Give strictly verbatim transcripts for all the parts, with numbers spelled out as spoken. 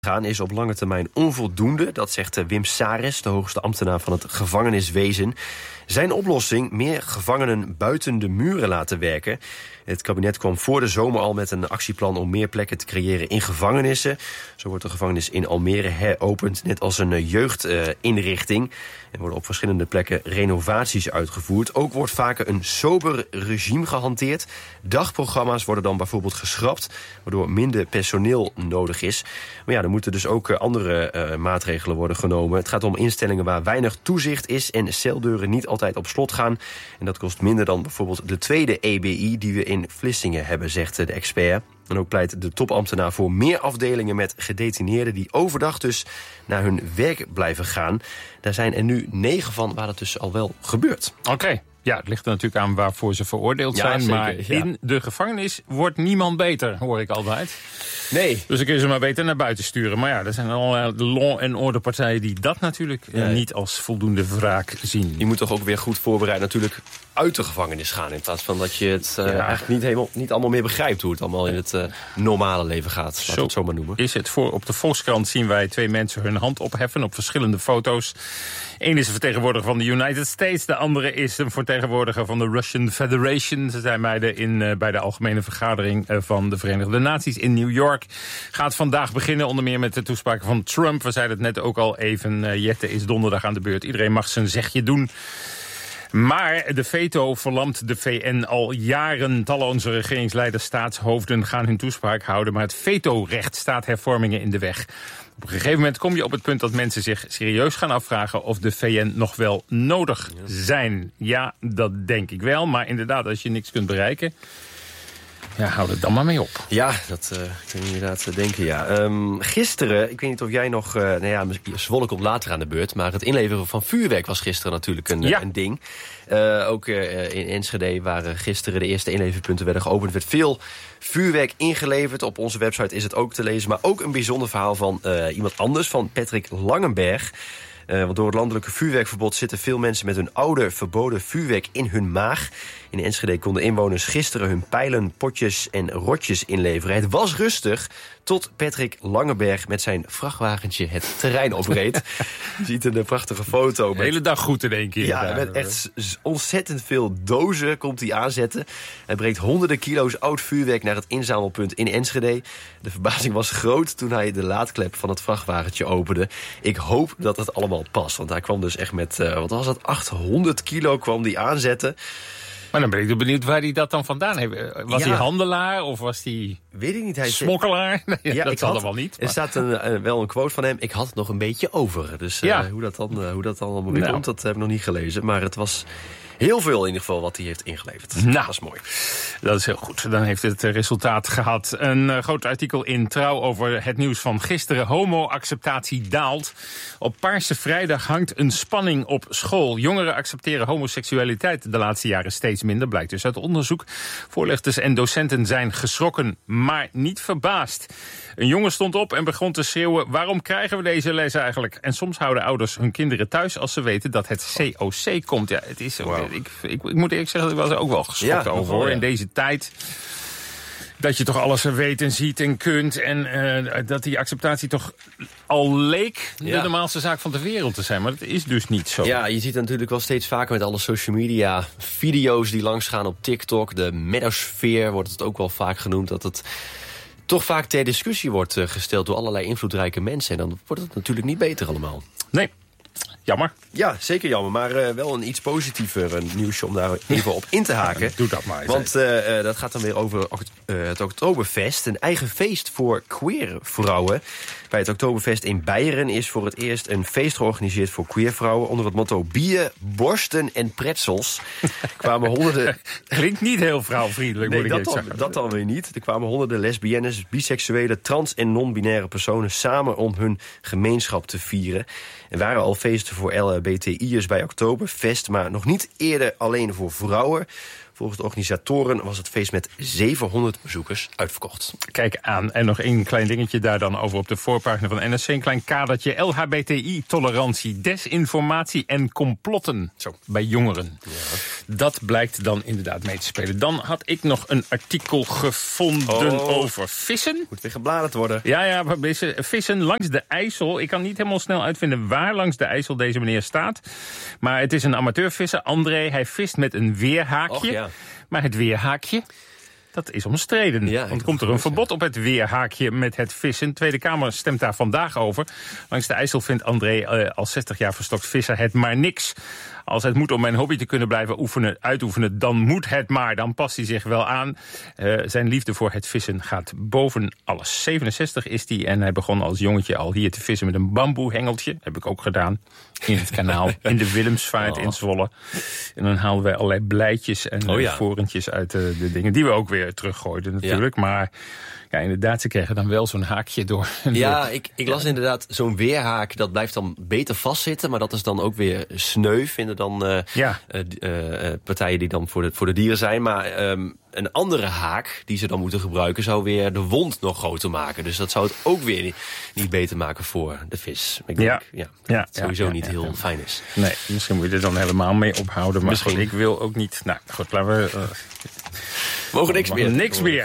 gaan is op lange termijn onvoldoende. Dat zegt Wim Sares, de hoogste ambtenaar van het gevangeniswezen. Zijn oplossing: meer gevangenen buiten de muren laten werken. Het kabinet kwam voor de zomer al met een actieplan om meer plekken te creëren in gevangenissen. Zo wordt de gevangenis in Almere heropend, net als een jeugdinrichting. Er worden op verschillende plekken renovaties uitgevoerd. Ook wordt vaker een sober regime gehanteerd. Dagprogramma's worden dan bijvoorbeeld geschrapt, waardoor minder personeel nodig is. Maar ja, er moeten dus ook andere uh, maatregelen worden genomen. Het gaat om instellingen waar weinig toezicht is en celdeuren niet altijd op slot gaan. En dat kost minder dan bijvoorbeeld de tweede E B I die we in Vlissingen hebben, zegt de expert. En ook pleit de topambtenaar voor meer afdelingen met gedetineerden die overdag dus naar hun werk blijven gaan. Daar zijn er nu negen van waar het dus al wel gebeurt. Oké. Okay. Ja, het ligt er natuurlijk aan waarvoor ze veroordeeld ja, zijn. Zeker, maar ja. in de gevangenis wordt niemand beter, hoor ik altijd. Nee. Dus dan kun je ze maar beter naar buiten sturen. Maar ja, er zijn allerlei law- en order partijen die dat natuurlijk ja. uh, niet als voldoende wraak zien. Je moet toch ook weer goed voorbereid natuurlijk uit de gevangenis gaan. In plaats van dat je het uh, ja. eigenlijk niet, helemaal, niet allemaal meer begrijpt hoe het allemaal in het uh, normale leven gaat. Laat zo het zo maar noemen. Is het voor, op de Volkskrant zien wij twee mensen hun hand opheffen op verschillende foto's. Eén is een vertegenwoordiger van de United States. De andere is een vertegenwoordiger van de Russian Federation. Ze zijn beide in, uh, bij de algemene vergadering uh, van de Verenigde Naties in New York. Gaat vandaag beginnen, onder meer met de toespraken van Trump. We zeiden het net ook al even. Uh, Jette is donderdag aan de beurt. Iedereen mag zijn zegje doen. Maar de veto verlamt de V N al jaren. Talloze regeringsleiders, staatshoofden gaan hun toespraak houden. Maar het vetorecht staat hervormingen in de weg. Op een gegeven moment kom je op het punt dat mensen zich serieus gaan afvragen of de V N nog wel nodig zijn. Ja, dat denk ik wel. Maar inderdaad, als je niks kunt bereiken, ja, hou er dan maar mee op. Ja, dat uh, kun je inderdaad denken, ja. Um, gisteren, ik weet niet of jij nog... Uh, nou ja, Zwolle komt later aan de beurt, maar het inleveren van vuurwerk was gisteren natuurlijk een, ja. een ding. Uh, ook uh, in Enschede, waar gisteren de eerste inleverpunten werden geopend, werd veel vuurwerk ingeleverd. Op onze website is het ook te lezen, maar ook een bijzonder verhaal van uh, iemand anders, van Patrick Langenberg. Uh, want door het landelijke vuurwerkverbod zitten veel mensen met hun oude verboden vuurwerk in hun maag. In Enschede konden inwoners gisteren hun pijlen, potjes en rotjes inleveren. Het was rustig tot Patrick Langenberg met zijn vrachtwagentje het terrein opreed. Je ziet een prachtige foto. Met... De hele dag goed in één keer. Ja, met echt ontzettend veel dozen komt hij aanzetten. Hij brengt honderden kilo's oud vuurwerk naar het inzamelpunt in Enschede. De verbazing was groot toen hij de laadklep van het vrachtwagentje opende. Ik hoop dat het allemaal past, want hij kwam dus echt met, uh, wat was het, achthonderd kilo kwam hij aanzetten. Maar dan ben ik benieuwd waar hij dat dan vandaan heeft. Was ja. hij handelaar of was hij Weet ik niet, hij smokkelaar? Nee, ja, dat ik zal had, er wel niet. Maar. Er staat een, uh, wel een quote van hem. Ik had het nog een beetje over. Dus uh, ja. hoe, dat dan, uh, hoe dat dan allemaal weer nou. komt, dat heb ik nog niet gelezen. Maar het was heel veel in ieder geval wat hij heeft ingeleverd. Nou, dat is mooi. Dat is heel goed. Dan heeft het resultaat gehad. Een uh, groot artikel in Trouw over het nieuws van gisteren. Homo-acceptatie daalt. Op Paarse Vrijdag hangt een spanning op school. Jongeren accepteren homoseksualiteit de laatste jaren steeds minder, blijkt dus uit onderzoek. Voorlichters en docenten zijn geschrokken, maar niet verbaasd. Een jongen stond op en begon te schreeuwen: waarom krijgen we deze les eigenlijk? En soms houden ouders hun kinderen thuis als ze weten dat het C O C komt. Ja, het is, wow. ik, ik, ik moet eerlijk zeggen, ik was er ook wel geschokt ja, over, hoor. Ja. In deze tijd dat je toch alles weet en ziet en kunt. En uh, dat die acceptatie toch al leek de ja. normaalste zaak van de wereld te zijn. Maar dat is dus niet zo. Ja, je ziet het natuurlijk wel steeds vaker met alle social media video's die langsgaan op TikTok. De medosfeer wordt het ook wel vaak genoemd, dat het toch vaak ter discussie wordt uh, gesteld door allerlei invloedrijke mensen. En dan wordt het natuurlijk niet beter allemaal. Nee. Jammer. Ja, zeker jammer. Maar uh, wel een iets positiever uh, nieuwsje om daar even op in te haken. Ja, doe dat maar. Want uh, uh, dat gaat dan weer over uh, het Oktoberfest. Een eigen feest voor queer vrouwen. Bij het Oktoberfest in Beieren is voor het eerst een feest georganiseerd voor queer vrouwen. Onder het motto bier, borsten en pretzels. kwamen honderden... Klinkt niet heel vrouwvriendelijk, nee, moet ik dat, dan, dat dan weer niet. Er kwamen honderden lesbiennes, biseksuele, trans- en non-binaire personen samen om hun gemeenschap te vieren. Er waren al feesten voor L H B T I'ers bij Oktoberfest, maar nog niet eerder alleen voor vrouwen. Volgens de organisatoren was het feest met zevenhonderd bezoekers uitverkocht. Kijk aan. En nog één klein dingetje daar dan over op de voorpagina van N R C. Een klein kadertje. L H B T I-tolerantie, desinformatie en complotten. Zo. Bij jongeren. Ja. Dat blijkt dan inderdaad mee te spelen. Dan had ik nog een artikel gevonden oh. over vissen. Moet weer gebladerd worden. Ja, ja, vissen langs de IJssel. Ik kan niet helemaal snel uitvinden waar langs de IJssel deze meneer staat. Maar het is een amateurvisser, André. Hij vist met een weerhaakje. Och, ja. Maar het weerhaakje, dat is omstreden. Ja, want komt er een verbod op het weerhaakje met het vissen. De Tweede Kamer stemt daar vandaag over. Langs de IJssel vindt André uh, al zestig jaar verstokt visser het maar niks. Als het moet om mijn hobby te kunnen blijven oefenen, uitoefenen, dan moet het maar. Dan past hij zich wel aan. Uh, zijn liefde voor het vissen gaat boven alles. zevenenzestig is hij en hij begon als jongetje al hier te vissen met een bamboehengeltje. Heb ik ook gedaan. In het kanaal, in de Willemsvaart oh. in Zwolle. En dan haalden wij allerlei blijtjes en oh, ja. vorentjes uit de, de dingen. Die we ook weer teruggooiden natuurlijk. Ja. Maar ja, inderdaad, ze kregen dan wel zo'n haakje door. Ja, ik, ik las inderdaad zo'n weerhaak. Dat blijft dan beter vastzitten. Maar dat is dan ook weer sneu, vinden dan uh, ja. uh, uh, partijen die dan voor de, voor de dieren zijn. Maar um, een andere haak die ze dan moeten gebruiken zou weer de wond nog groter maken. Dus dat zou het ook weer niet, niet beter maken voor de vis. Ik denk ja. ja, ja, dat het sowieso ja, niet ja, heel ja. fijn is. Nee, misschien moet je er dan helemaal mee ophouden. Maar misschien. Goed, ik wil ook niet... Nou, goed, laten we... Uh, We mogen niks meer. Niks meer.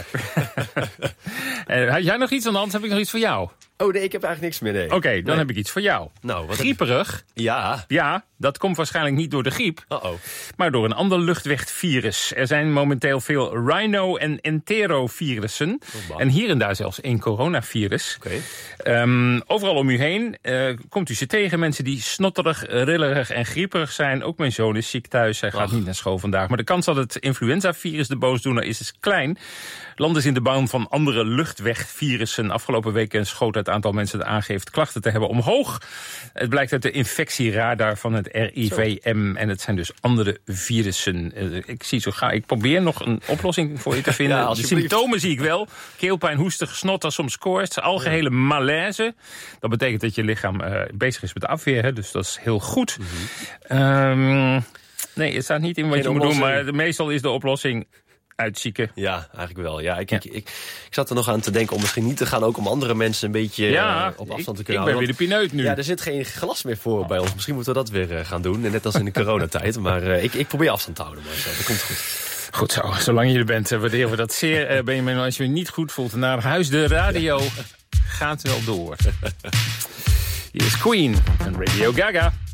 uh, had jij nog iets aan de hand? Heb ik nog iets voor jou? Oh nee, ik heb eigenlijk niks meer. Nee. Oké, okay, dan nee. heb ik iets voor jou. Nou, wat Grieperig. Heb... Ja. Ja, dat komt waarschijnlijk niet door de griep. Uh-oh. Maar door een ander luchtwegvirus. Er zijn momenteel veel rhino- en enterovirussen. Oh, en hier en daar zelfs één coronavirus. Okay. Um, overal om u heen uh, komt u ze tegen. Mensen die snotterig, rillerig en grieperig zijn. Ook mijn zoon is ziek thuis. Hij gaat Ach. niet naar school vandaag. Maar de kans dat het influenzavirus de boosdoener is, is klein. Land is in de baan van andere luchtwegvirussen. Afgelopen weken schoot het aantal mensen dat aangeeft klachten te hebben omhoog. Het blijkt uit de infectieradar van het R I V M. Zo. En het zijn dus andere virussen. Uh, ik zie zo ga. Ik probeer nog een oplossing voor je te vinden. Ja, de symptomen zie ik wel. Keelpijn, hoestig, snotter, soms koorts. Algehele malaise. Dat betekent dat je lichaam uh, bezig is met de afweer. Hè, dus dat is heel goed. Mm-hmm. um, nee, het staat niet in wat Geen je oplossing. moet doen. Maar de, meestal is de oplossing... uitzieken. Ja, eigenlijk wel. Ja, ik, ja. Ik, ik, ik zat er nog aan te denken om misschien niet te gaan... ook om andere mensen een beetje ja, uh, op afstand te ik, kunnen ik houden. ben weer de pineut nu. Ja, er zit geen glas meer voor oh. bij ons. Misschien moeten we dat weer uh, gaan doen. Net als in de coronatijd. Maar uh, ik, ik probeer afstand te houden. Maar zo, dat komt goed. Goed zo. Zolang je er bent, waarderen we dat zeer. Uh, Benjamin, als je je niet goed voelt naar huis, de radio gaat wel door. Hier is Queen en Radio Gaga.